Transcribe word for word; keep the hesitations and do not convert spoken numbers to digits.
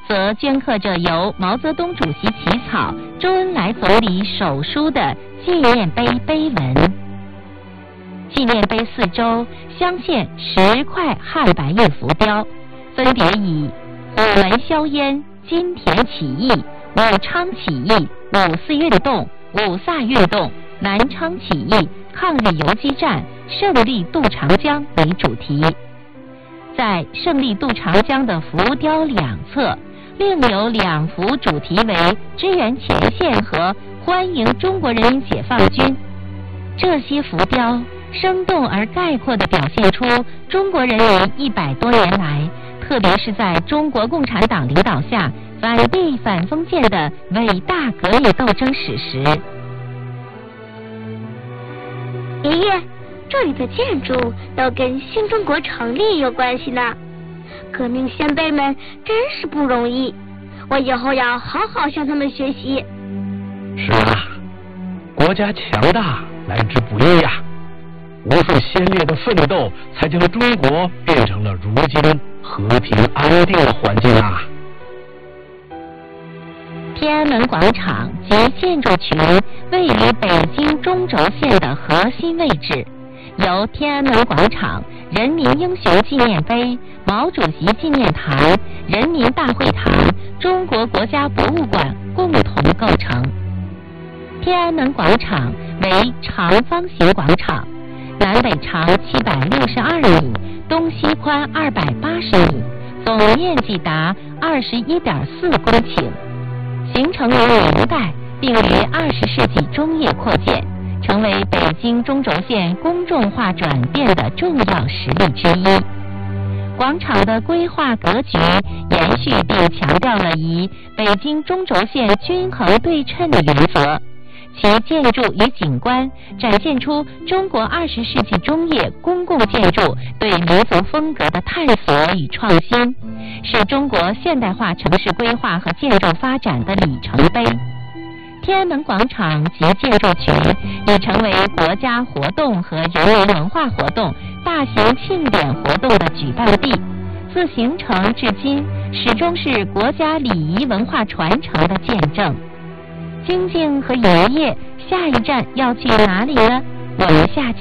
则镌刻着由毛泽东主席起草、周恩来总理手书的纪念碑碑文。纪念碑四周镶嵌十块汉白玉浮雕，分别以虎门销烟、金田起义、武昌起义、五四运动、五卅运动、南昌起义、抗日游击战、胜利渡长江为主题。在胜利渡长江的浮雕两侧，另有两幅主题为支援前线和欢迎中国人民解放军。这些浮雕生动而概括地表现出中国人民一百多年来，特别是在中国共产党领导下反帝反封建的伟大革命斗争史实。 爷爷，这里的建筑都跟新中国成立有关系呢。革命先辈们真是不容易，我以后要好好向他们学习。 是啊，国家强大来之不易呀、啊，无数先烈的奋斗才将中国变成了如今和平安定的环境啊。 天安门广场及建筑群位于北京中轴线的核心位置，由天安门广场、人民英雄纪念碑、毛主席纪念堂、人民大会堂、中国国家博物馆共同构成。天安门广场为长方形广场，南北长七百六十二米，东西宽二百八十米，总面积达二十一点四公顷，形成于明代，并于二十世纪中叶扩建，成为北京中轴线公众化转变的重要实例之一。广场的规划格局延续并强调了以北京中轴线均衡对称的原则，其建筑与景观展现出中国二十世纪中叶公共建筑对民族风格的探索与创新，是中国现代化城市规划和建筑发展的里程碑。天安门广场及建筑群已成为国家活动和人民文化活动、大型庆典活动的举办地，自形成至今，始终是国家礼仪文化传承的见证。晶晶和爷爷下一站要去哪里呢？我们下期